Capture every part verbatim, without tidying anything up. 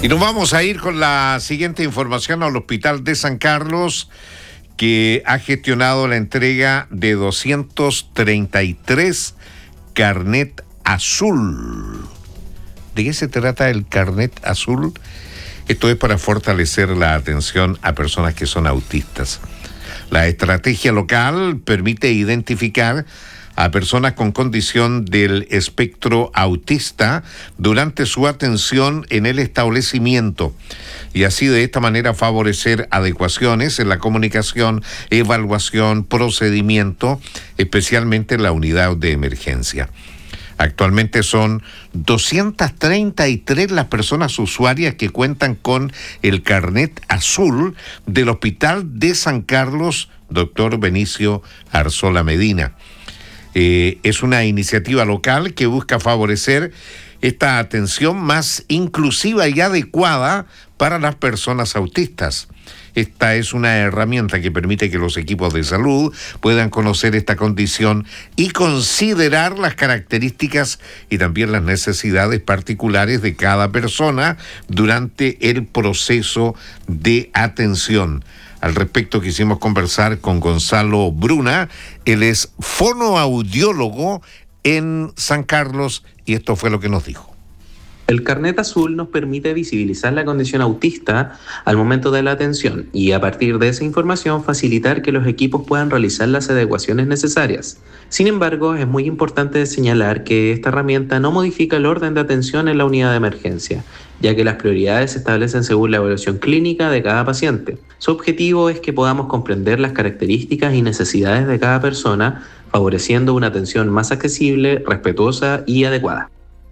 Y nos vamos a ir con la siguiente información al Hospital de San Carlos, que ha gestionado la entrega de doscientos treinta y tres carnet azul. ¿De qué se trata el carnet azul? Esto es para fortalecer la atención a personas que son autistas. La estrategia local permite identificar a personas con condición del espectro autista durante su atención en el establecimiento y así de esta manera favorecer adecuaciones en la comunicación, evaluación, procedimiento, especialmente en la unidad de emergencia. Actualmente son doscientas treinta y tres las personas usuarias que cuentan con el carnet azul del Hospital de San Carlos, doctor Benicio Arzola Medina. Eh, es una iniciativa local que busca favorecer esta atención más inclusiva y adecuada para las personas autistas. Esta es una herramienta que permite que los equipos de salud puedan conocer esta condición y considerar las características y también las necesidades particulares de cada persona durante el proceso de atención. Al respecto quisimos conversar con Gonzalo Bruna, él es fonoaudiólogo en San Carlos y esto fue lo que nos dijo. El carnet azul nos permite visibilizar la condición autista al momento de la atención y a partir de esa información facilitar que los equipos puedan realizar las adecuaciones necesarias. Sin embargo, es muy importante señalar que esta herramienta no modifica el orden de atención en la unidad de emergencia, ya que las prioridades se establecen según la evaluación clínica de cada paciente. Su objetivo es que podamos comprender las características y necesidades de cada persona, favoreciendo una atención más accesible, respetuosa y adecuada.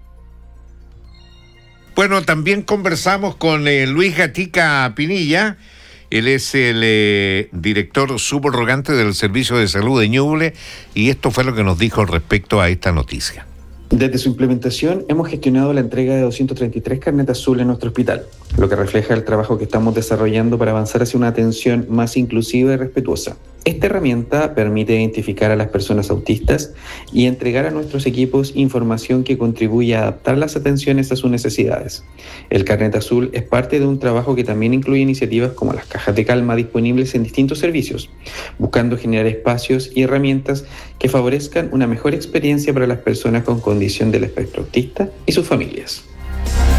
Bueno, también conversamos con eh, Luis Gatica Pinilla. Él es el eh, director subrogante del Servicio de Salud de Ñuble y esto fue lo que nos dijo respecto a esta noticia. Desde su implementación hemos gestionado la entrega de doscientos treinta y tres carnet azul en nuestro hospital, lo que refleja el trabajo que estamos desarrollando para avanzar hacia una atención más inclusiva y respetuosa. Esta herramienta permite identificar a las personas autistas y entregar a nuestros equipos información que contribuye a adaptar las atenciones a sus necesidades. El carnet azul es parte de un trabajo que también incluye iniciativas como las cajas de calma disponibles en distintos servicios, buscando generar espacios y herramientas que favorezcan una mejor experiencia para las personas con condición del espectro autista y sus familias.